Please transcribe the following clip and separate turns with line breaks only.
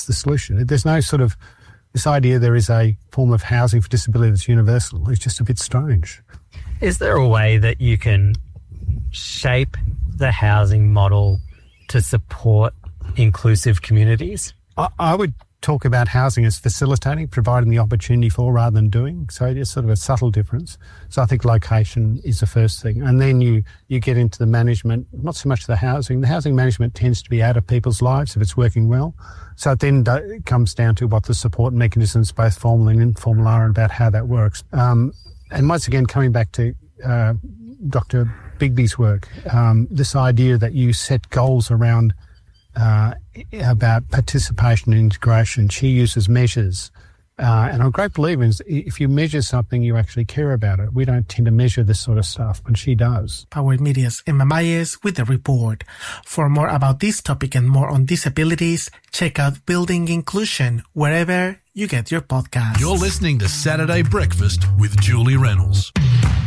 the solution. There's no sort of, this idea there is a form of housing for disability that's universal is just a bit strange.
Is there a way that you can shape the housing model to support inclusive communities?
I would talk about housing as facilitating, providing the opportunity for rather than doing. So it's sort of a subtle difference. So I think location is the first thing. And then you get into the management, not so much the housing. The housing management tends to be out of people's lives if it's working well. So it then comes down to what the support mechanisms, both formal and informal, are, and about how that works. And once again, coming back to Dr. Bigby's work, this idea that you set goals around about participation and integration. She uses measures. And I'm a great believer in if you measure something, you actually care about it. We don't tend to measure this sort of stuff, and she does.
Power Media's Emma Mayes with the report. For more about this topic and more on disabilities, check out Building Inclusion wherever you get your podcasts.
You're listening to Saturday Breakfast with Julie Reynolds.